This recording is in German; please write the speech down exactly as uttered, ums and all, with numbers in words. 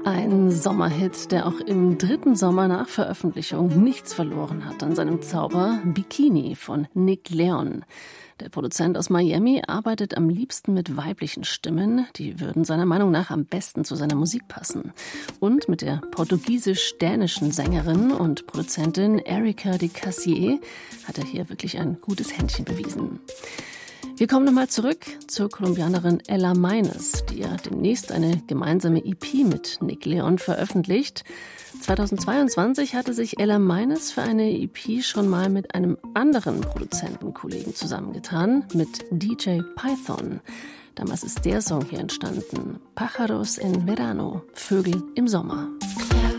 Ein Sommerhit, der auch im dritten Sommer nach Veröffentlichung nichts verloren hat an seinem Zauber. Bikini von Nick Leon. Der Produzent aus Miami arbeitet am liebsten mit weiblichen Stimmen. Die würden seiner Meinung nach am besten zu seiner Musik passen. Und mit der portugiesisch-dänischen Sängerin und Produzentin Erika de Cassier hat er hier wirklich ein gutes Händchen bewiesen. Wir kommen nochmal zurück zur Kolumbianerin Ella Meines, die ja demnächst eine gemeinsame E P mit Nick Leon veröffentlicht. zweitausendzweiundzwanzig hatte sich Ella Meines für eine E P schon mal mit einem anderen Produzentenkollegen zusammengetan, mit D J Python. Damals ist der Song hier entstanden, Pájaros en Verano, Vögel im Sommer.